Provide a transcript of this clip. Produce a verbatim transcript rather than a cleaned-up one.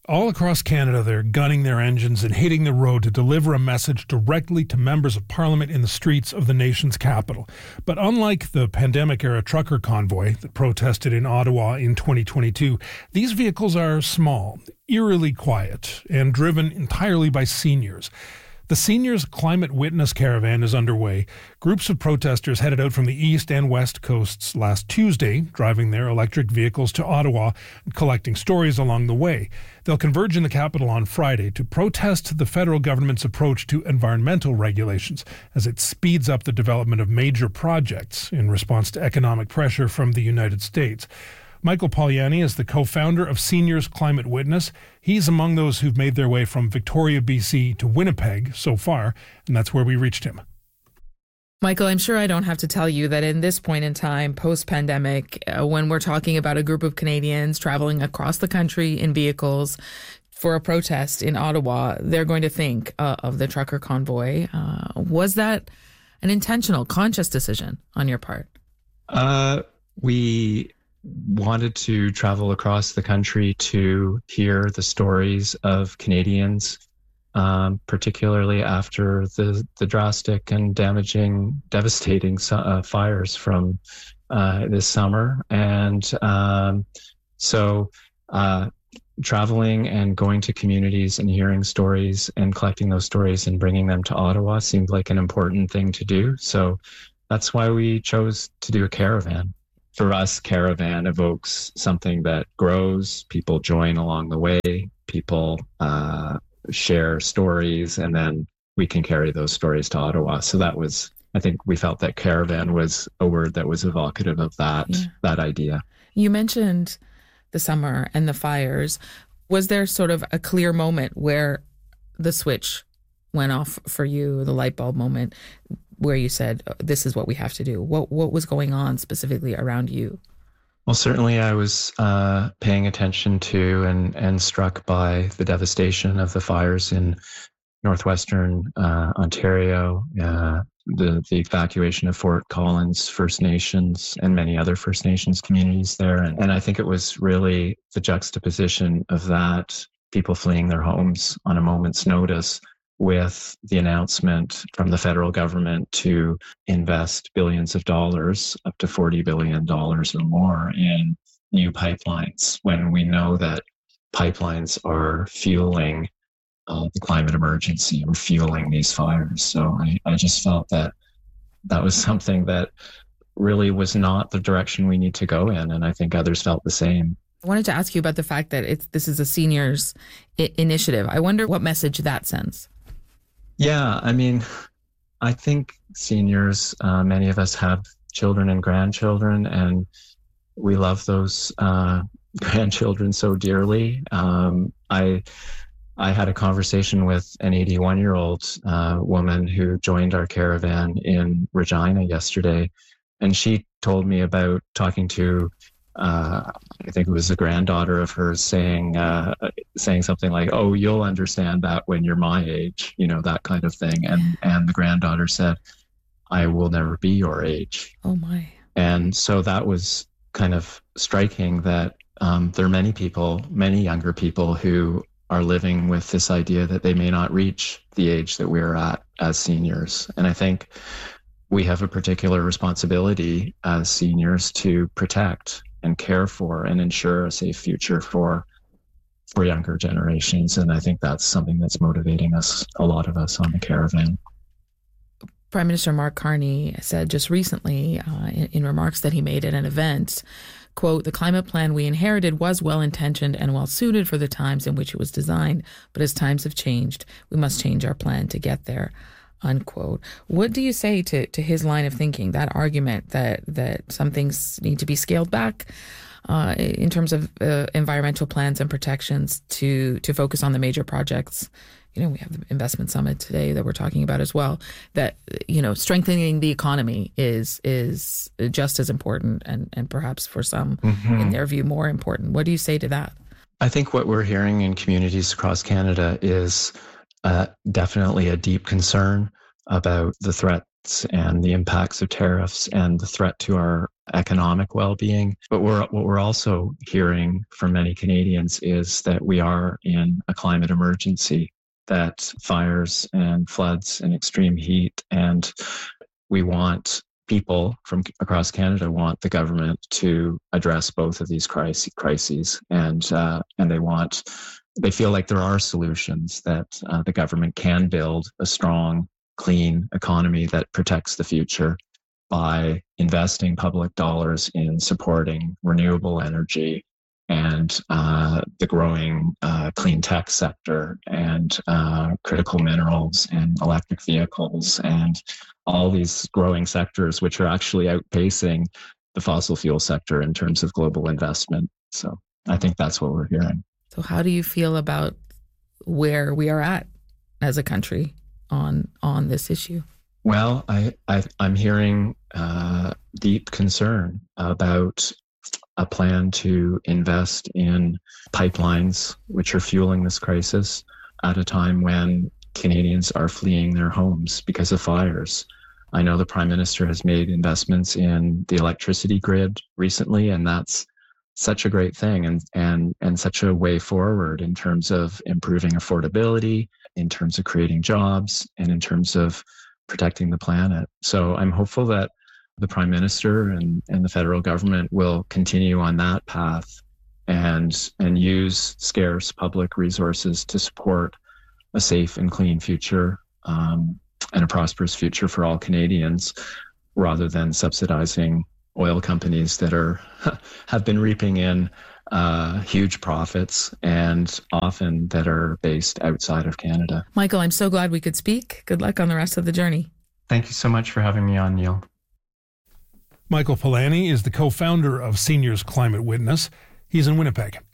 All across Canada, they're gunning their engines and hitting the road to deliver a message directly to members of Parliament in the streets of the nation's capital. But unlike the pandemic-era trucker convoy that protested in Ottawa in twenty twenty-two, these vehicles are small, eerily quiet, and driven entirely by seniors. The Seniors Climate Witness Caravan is underway. Groups of protesters headed out from the east and west coasts last Tuesday, driving their electric vehicles to Ottawa and collecting stories along the way. They'll converge in the capital on Friday to protest the federal government's approach to environmental regulations as it speeds up the development of major projects in response to economic pressure from the United States. Michael Poliani is the co-founder of Seniors Climate Witness. He's among those who've made their way from Victoria, B C to Winnipeg so far, and that's where we reached him. Michael, I'm sure I don't have to tell you that in this point in time, post-pandemic, uh, when we're talking about a group of Canadians traveling across the country in vehicles for a protest in Ottawa, they're going to think uh, of the trucker convoy. Uh, was that an intentional, conscious decision on your part? Uh, we... wanted to travel across the country to hear the stories of Canadians, um, particularly after the, the drastic and damaging, devastating uh, fires from uh, this summer. And um, so uh, traveling and going to communities and hearing stories and collecting those stories and bringing them to Ottawa seemed like an important thing to do. So that's why we chose to do a caravan. For us, caravan evokes something that grows. People join along the way. People uh, share stories, and then we can carry those stories to Ottawa. So that was, I think we felt that caravan was a word that was evocative of that, yeah. that idea. You mentioned the summer and the fires. Was there sort of a clear moment where the switch went off for you, the light bulb moment, where you said, this is what we have to do? What what was going on specifically around you? Well, certainly I was uh, paying attention to and, and struck by the devastation of the fires in northwestern uh, Ontario, uh, the, the evacuation of Fort Collins First Nations and many other First Nations communities there. And, and I think it was really the juxtaposition of that, people fleeing their homes on a moment's notice, with the announcement from the federal government to invest billions of dollars, up to forty billion dollars or more, in new pipelines, when we know that pipelines are fueling uh, the climate emergency or fueling these fires. So I, I just felt that that was something that really was not the direction we need to go in, and I think others felt the same. I wanted to ask you about the fact that it's this is a seniors I- initiative. I wonder what message that sends. Yeah, I mean, I think seniors, uh, many of us have children and grandchildren, and we love those uh, grandchildren so dearly. Um, I I had a conversation with an eighty-one-year-old uh, woman who joined our caravan in Regina yesterday, and she told me about talking to Uh, I think it was a granddaughter of hers saying uh, saying something like, "Oh, you'll understand that when you're my age," you know, that kind of thing. And and the granddaughter said, "I will never be your age." Oh my! And so that was kind of striking. That um, there are many people, many younger people, who are living with this idea that they may not reach the age that we're at as seniors. And I think we have a particular responsibility as seniors to protect and care for and ensure a safe future for for younger generations. And I think that's something that's motivating us, a lot of us on the caravan. Prime Minister Mark Carney said just recently uh, in, in remarks that he made at an event, quote, "The climate plan we inherited was well-intentioned and well-suited for the times in which it was designed, but as times have changed, we must change our plan to get there," unquote. What do you say to, to his line of thinking, that argument that, that some things need to be scaled back uh, in terms of uh, environmental plans and protections to, to focus on the major projects? You know, we have the investment summit today that we're talking about as well, that, you know, strengthening the economy is is just as important and, and perhaps for some, mm-hmm. in their view, more important. What do you say to that? I think what we're hearing in communities across Canada is uh, definitely a deep concern about the threat effects and the impacts of tariffs and the threat to our economic well-being. But we're, what we're also hearing from many Canadians is that we are in a climate emergency, that fires and floods and extreme heat, and we want people from across Canada want the government to address both of these crises, and uh, and they want they feel like there are solutions, that uh, the government can build a strong, clean economy that protects the future by investing public dollars in supporting renewable energy and uh, the growing uh, clean tech sector and uh, critical minerals and electric vehicles and all these growing sectors, which are actually outpacing the fossil fuel sector in terms of global investment. So I think that's what we're hearing. So how do you feel about where we are at as a country on on this issue? Well, I, I, I'm hearing uh, deep concern about a plan to invest in pipelines, which are fueling this crisis at a time when Canadians are fleeing their homes because of fires. I know the Prime Minister has made investments in the electricity grid recently, and that's such a great thing and, and, and such a way forward in terms of improving affordability, in terms of creating jobs, and in terms of protecting the planet. So I'm hopeful that the Prime Minister and, and the federal government will continue on that path and, and use scarce public resources to support a safe and clean future um, and a prosperous future for all Canadians, rather than subsidizing oil companies that are have been reaping in uh, huge profits and often that are based outside of Canada. Michael, I'm so glad we could speak. Good luck on the rest of the journey. Thank you so much for having me on, Neil. Michael Polanyi is the co-founder of Seniors Climate Witness. He's in Winnipeg.